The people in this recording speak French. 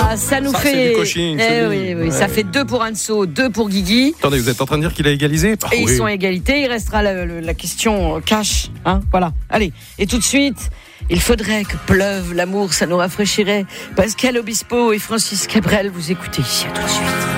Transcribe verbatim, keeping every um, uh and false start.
Ah, ça nous ça, fait. C'est du coaching. Eh c'est oui, oui, ouais. ça fait deux pour Anso, deux pour Guigui. Attendez, vous êtes en train de dire qu'il a égalisé ah, Et oui. ils sont à égalité. Il restera la, la, la question cash. Hein, voilà. Allez. Et tout de suite, il faudrait que pleuve. L'amour, ça nous rafraîchirait. Pascal Obispo et Francis Cabrel, vous écoutez. À tout de suite.